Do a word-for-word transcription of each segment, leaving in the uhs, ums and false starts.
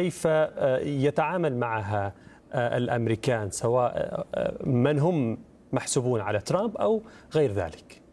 كيف يتعامل معها الأمريكان، سواء من هم محسوبون على ترامب أو غير ذلك؟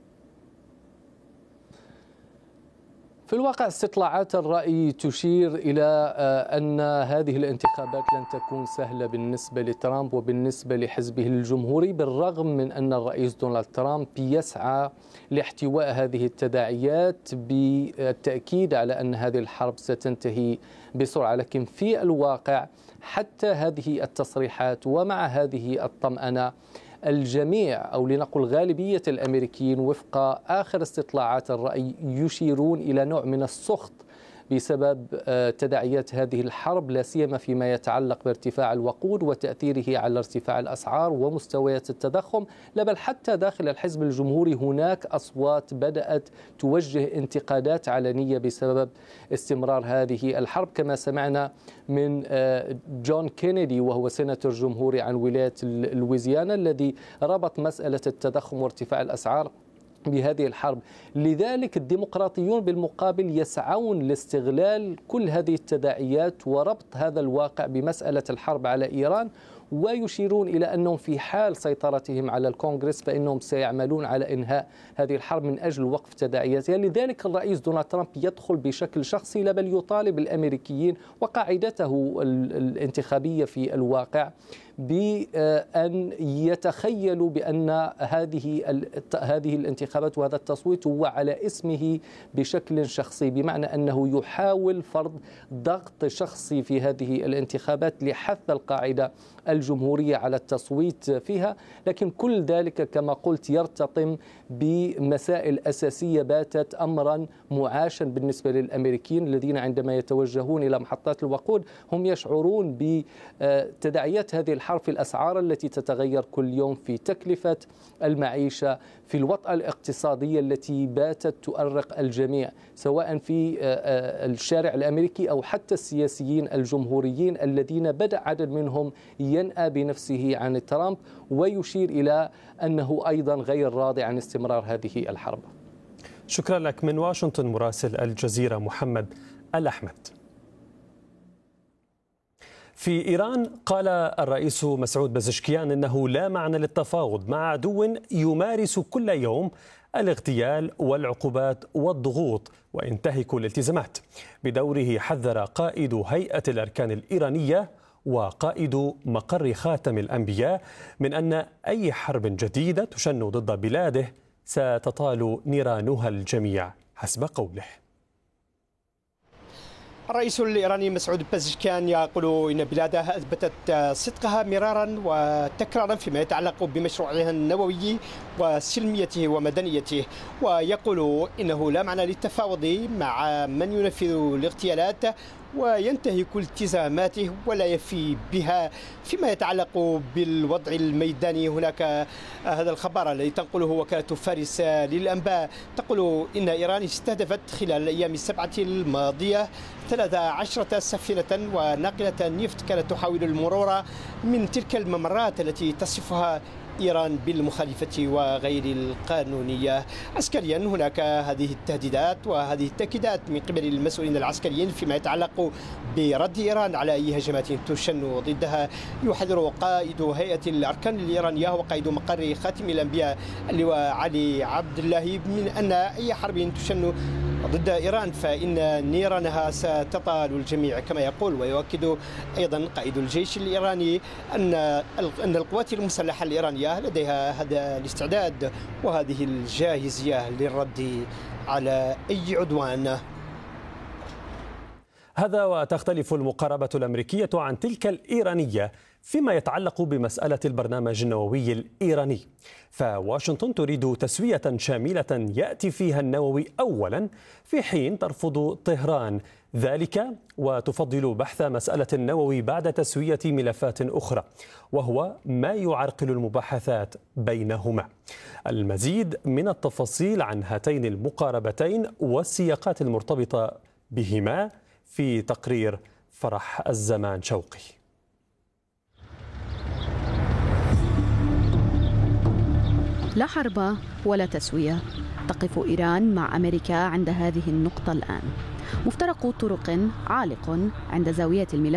في الواقع استطلاعات الرأي تشير إلى أن هذه الانتخابات لن تكون سهلة بالنسبة لترامب وبالنسبة لحزبه الجمهوري، بالرغم من أن الرئيس دونالد ترامب يسعى لاحتواء هذه التداعيات بالتأكيد على أن هذه الحرب ستنتهي بسرعة. لكن في الواقع حتى هذه التصريحات ومع هذه الطمأنة، الجميع أو لنقل غالبية الأمريكيين وفق آخر استطلاعات الرأي يشيرون إلى نوع من السخط بسبب تداعيات هذه الحرب، لا سيما فيما يتعلق بارتفاع الوقود وتأثيره على ارتفاع الأسعار ومستويات التضخم. لا بل حتى داخل الحزب الجمهوري هناك أصوات بدأت توجه انتقادات علنية بسبب استمرار هذه الحرب، كما سمعنا من جون كينيدي وهو سيناتور جمهوري عن ولاية لويزيانا الذي ربط مسألة التضخم وارتفاع الأسعار بهذه الحرب. لذلك الديمقراطيون بالمقابل يسعون لاستغلال كل هذه التداعيات وربط هذا الواقع بمسألة الحرب على إيران، ويشيرون إلى أنهم في حال سيطرتهم على الكونغرس فإنهم سيعملون على إنهاء هذه الحرب من أجل وقف تداعياتها. لذلك الرئيس دونالد ترامب يدخل بشكل شخصي، لا بل يطالب الأمريكيين وقاعدته الانتخابية في الواقع بأن يتخيلوا بأن هذه هذه الانتخابات وهذا التصويت هو على اسمه بشكل شخصي، بمعنى أنه يحاول فرض ضغط شخصي في هذه الانتخابات لحث القاعدة الجمهورية على التصويت فيها. لكن كل ذلك كما قلت يرتطم بمسائل أساسية باتت أمرا معاشا بالنسبة للأمريكيين الذين عندما يتوجهون إلى محطات الوقود هم يشعرون بتداعيات هذه الحرب في الأسعار التي تتغير كل يوم، في تكلفة المعيشة، في الوطأة الاقتصادية التي باتت تؤرق الجميع سواء في الشارع الأمريكي أو حتى السياسيين الجمهوريين الذين بدأ عدد منهم ينأى بنفسه عن ترامب ويشير إلى أنه أيضا غير راضي عن استمرار هذه الحرب. شكرا لك من واشنطن مراسل الجزيرة محمد الأحمد. في إيران قال الرئيس مسعود بزشكيان إنه لا معنى للتفاوض مع عدو يمارس كل يوم الاغتيال والعقوبات والضغوط وينتهك الالتزامات. بدوره حذر قائد هيئة الأركان الإيرانية وقائد مقر خاتم الأنبياء من أن أي حرب جديدة تشن ضد بلاده ستطال نيرانها الجميع حسب قوله. الرئيس الإيراني مسعود بزشكيان يقول إن بلاده أثبتت صدقها مرارا وتكرارا فيما يتعلق بمشروعها النووي وسلميته ومدنيته، ويقول إنه لا معنى للتفاوض مع من ينفذ الاغتيالات وينتهك التزاماته ولا يفي بها. فيما يتعلق بالوضع الميداني هناك هذا الخبر الذي تنقله وكالة فارس للأنباء تقول إن إيران استهدفت خلال الأيام السبعة الماضية ثلاث عشرة سفينة وناقلة نفط كانت تحاول المرور من تلك الممرات التي تصفها إيران بالمخالفة وغير القانونية. عسكريا هناك هذه التهديدات وهذه التأكيدات من قبل المسؤولين العسكريين فيما يتعلق برد إيران على أي هجمات تشن ضدها. يحذر قائد هيئة الأركان الإيرانية وقائد مقر خاتم الأنبياء اللواء علي عبد الله من أن أي حرب تشن ضد إيران فإن نيرانها ستطال الجميع كما يقول. ويؤكد أيضا قائد الجيش الإيراني أن أن القوات المسلحة الإيرانية لديها هذا الاستعداد وهذه الجاهزية للرد على أي عدوان. هذا وتختلف المقاربة الأمريكية عن تلك الإيرانية فيما يتعلق بمسألة البرنامج النووي الإيراني، فواشنطن تريد تسوية شاملة يأتي فيها النووي أولا في حين ترفض طهران ذلك وتفضل بحث مسألة النووي بعد تسوية ملفات أخرى، وهو ما يعرقل المباحثات بينهما. المزيد من التفاصيل عن هاتين المقاربتين والسياقات المرتبطة بهما في تقرير فرح الزمان شوقي. لا حرب ولا تسوية، تقف إيران مع أمريكا عند هذه النقطة الآن. مفترق طرق عالق عند زاوية الملف